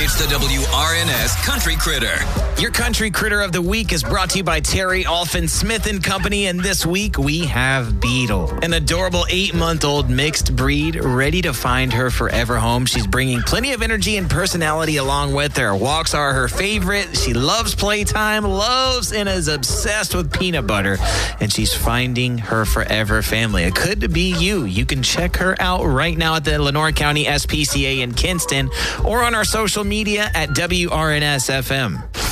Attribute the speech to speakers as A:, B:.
A: It's the WRNS Country Critter.
B: Your Country Critter of the Week is brought to you by Terry Alfin Smith & Company, and this week we have Beetle, an adorable 8-month-old mixed breed ready to find her forever home. She's bringing plenty of energy and personality along with her. Walks are her favorite. She loves playtime, loves and is obsessed with peanut butter, and she's finding her forever family. It could be you. You can check her out right now at the Lenoir County SPCA in Kinston or on our social media at WRNS FM.